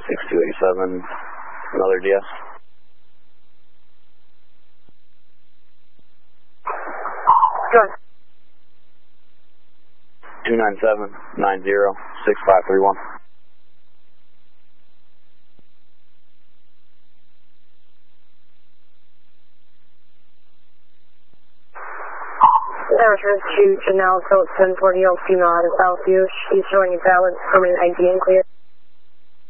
6287, another DS. Good. 297-90-6531. That returns to Janelle Phillips 1040 female out of Southview. She's showing a valid permanent ID and clear.